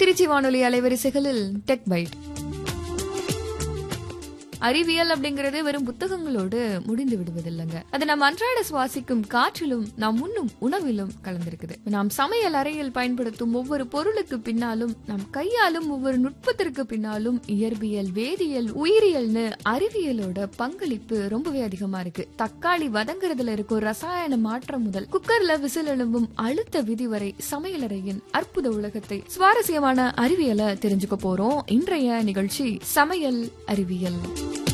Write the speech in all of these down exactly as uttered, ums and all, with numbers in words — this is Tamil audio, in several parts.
திருச்சி வானொலி அலைவரிசைகளில் டெக் பைட். அறிவியல் அப்படிங்கறது வெறும் புத்தகங்களோடு முடிந்து விடுவதில்லைங்க. அது நம் அன்றாட சுவாசிக்கும் காற்றிலும் நாம் உண்ணும் உணவிலும் கலந்திருக்குது. நாம் சமையல் அறையில் பயன்படுத்தும் ஒவ்வொரு பொருளுக்கு பின்னாலும், நம் கையாலும் ஒவ்வொரு நுட்பத்திற்கு பின்னாலும் இயற்பியல், வேதியியல், உயிரியல்னு அறிவியலோட பங்களிப்பு ரொம்பவே அதிகமா இருக்கு. தக்காளி வதங்குறதுல இருக்கும் ரசாயன மாற்றம் முதல் குக்கர்ல விசில் எழும்பும் அழுத்த விதி வரை சமையலறையின் அற்புத உலகத்தை சுவாரஸ்யமான அறிவியலை தெரிஞ்சுக்க போறோம். இன்றைய நிகழ்ச்சி சமையல் அறிவியல்.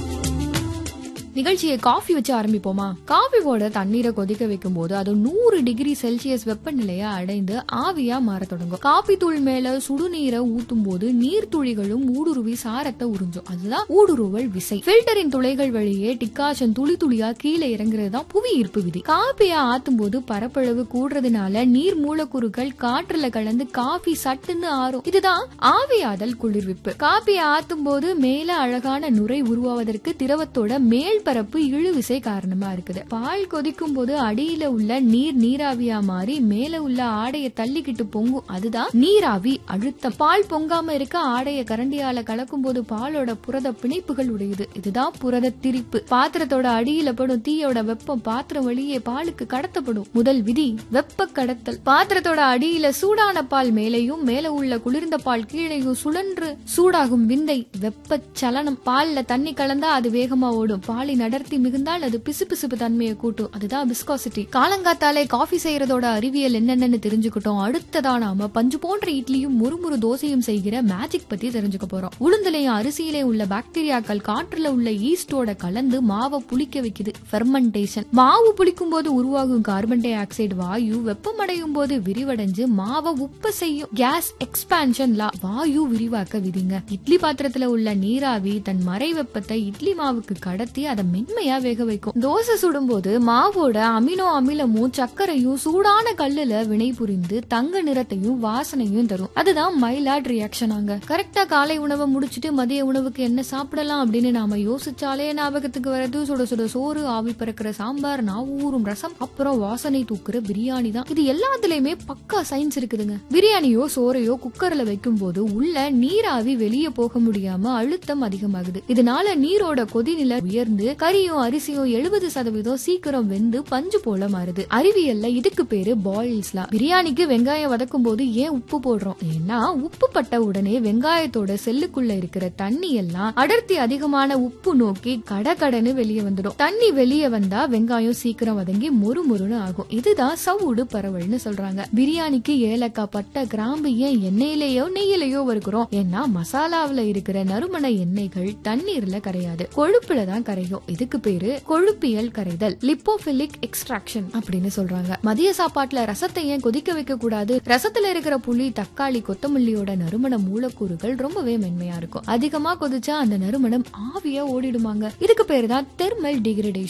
நிகழ்ச்சியை காஃபி வச்சு ஆரம்பிப்போமா? காஃபியோட தண்ணீரை கொதிக்க வைக்கும் போது அது நூறு டிகிரி செல்சியஸ் வெப்பநிலைய அடைந்து ஆவியா மாற தொடங்கும். காபி தூள் மேல சுடுநீரை ஊத்தும் போது நீர்த்துளிகளும் ஊடுருவி சாரத்தை உறிஞ்சும். அதுதான் ஊடுருவல் விசை. பில்டரின் துளைகள் வழியே டிகாஷன் துளி துளியா கீழே இறங்குறது தான் புவி ஈர்ப்பு விதி. காபியா ஆத்தும் போது பரப்பளவு கூடுறதுனால நீர் மூலக்கூறுகள் காற்றுல கலந்து காஃபி சட்டுன்னு ஆறும். இதுதான் ஆவியாதல் குளிர்விப்பு. காபியை ஆத்தும் போது மேல அழகான நுரை உருவாவதற்கு திரவத்தோட மேல் பரப்பு இழுவிசை காரணமா இருக்குது. பால் கொதிக்கும் போது அடியில உள்ள நீர் நீராவியா மாறி மேல உள்ள ஆடையை தள்ளிக்கிட்டு பொங்கும். அதுதான் நீராவி அழுத்தம். பால் பொங்காம இருக்க ஆடைய கரண்டியால கலக்கும் போது பாலோட புரத பிணைப்புகள் உடையுது. இதுதான் புரத திரிப்பு. பாத்திரத்தோட அடியில படும் தீயோட வெப்பம் பாத்திரம் வழியே பாலுக்கு கடத்தப்படும். முதல் விதி வெப்ப கடத்தல். பாத்திரத்தோட அடியில சூடான பால் மேலையும் மேல உள்ள குளிர்ந்த பால் கீழையும் சுழன்று சூடாகும் விந்தை வெப்ப சலனம். பால்ல தண்ணி கலந்தா அது வேகமா ஓடும். பாலின் அடர்த்தி மிகுந்தால் அது பிசுபிசுப்பு தன்மையை கூட்டும். அதுதான் விஸ்காசிட்டி. காலங்காத்தாலே காஃபி செய்யறதோட அறிவியல் என்னென்னு தெரிஞ்சுக்கிட்டோம். அடுத்ததா நாம பஞ்சு போன்ற இட்லியும் முறுமுறு தோசையும் செய்கிற மேஜிக் பத்தி தெரிஞ்சுக்க போறோம். உளுந்துலையும் அரிசியிலையும் உள்ள பாக்டீரியாக்கள் காற்றுல உள்ள ஈஸ்டோட கலந்து மாவை புளிக்க வைக்குது. ஃபெர்மெண்டேஷன். மாவு புளிக்கும் போது உருவாகும் கார்பன் டை ஆக்சைடு வாயு வெப்பமடையும் போது விரிவடைஞ்சு மாவை உப்ப செய்யும். கேஸ் எக்ஸ்பான்ஷன் லா. வாயு விரிவாக்க விதிங்க. இட்லி பாத்திரத்துல உள்ள நீராவி தன் மறை வெப்பத்தை இட்லி மாவுக்கு கடத்தி அதை மென்மையா வேக வைக்கும். தோசை சுடும் போது மாவோட அமினோ அமிலமும் சர்க்கரையும் சூடான கல்லுல வினை புரிந்து தங்க நிறத்தையும் வாசனையும் தரும். அதுதான் மைலாட் ரியாக்ஷன். ஆங்க கரெக்டா காலை உணவை முடிச்சிட்டு மதிய உணவுக்கு என்ன சாப்பிடலாம் அப்படின்னு நாம யோசிச்சாலே ஞாபகத்துக்கு வரது சுட சுட சோறு, ஆவி பறக்கிற சாம்பார், நாவூரும் ரசம், அப்புறம் வாசனை தூக்குற பிரியாணி தான். இது எல்லாத்துலயுமே பக்கா சயின்ஸ் இருக்குதுங்க. பிரியாணியோ சோறையோ குக்கர்ல வைக்கும் போது உள்ள நீராவி வெளியே போக முடியாம அழுத்தம் அதிகமாகுது. இதனால நீரோட கொதிநிலை உயர்ந்து கறியும் அரிசியும் எழுபது சதவீதம் சீக்கிரம் வெந்து பஞ்சு போல மாறுது. அறிவியல்ல இதுக்கு பேரு பாயில்ஸ் லா. பிரியாணிக்கு வெங்காயம் வதக்கும் போது ஏன் உப்பு போடுறோம்? ஏன்னா உப்பு பட்ட உடனே வெங்காயத்தோட செல்லுக்குள்ள இருக்கிற தண்ணி எல்லாம் அடர்த்தி அதிகமான உப்பு நோக்கி கடகடன்னு வெளியே வந்துடும். தண்ணி வெளியே வந்தா வெங்காயம் சீக்கிரம் வதங்கி மொறு மொறுன்னு ஆகும். இதுதான் சவுடு பரவல்னு சொல்றாங்க. பிரியாணிக்கு ஏலக்காய், பட்டை, கிராம்பு ஏன் எண்ணெயிலேயோ நெய்யிலேயோ வறுக்கிறோம்? ஏன்னா மசாலாவில இருக்கிற நறுமண எண்ணெய்கள் தண்ணீர்ல கரையாது, கொழுப்புல தான் கரையும். இதுக்கு பேரு கொழுப்பியல் கரைதல், லிப்போபிலிக் எக்ஸ்ட்ராக்ஷன் அப்படின்னு சொல்றாங்க. மதிய சாப்பாட்டுல ரசத்தை ஏன் கொதிக்க வைக்க கூடாது? ரசத்துல இருக்கிற புளி, தக்காளி, கொத்தமல்லியோட நறுமண மூலக்கூறுகள் ரொம்பவே மென்மையா இருக்கும். அதிகமா கொதிச்சா அந்த நறுமணம் ஆவியா ஓடிடுமாங்க. இதுக்கு பேரு தான் தெர்மல் டிகிரடேஷன்.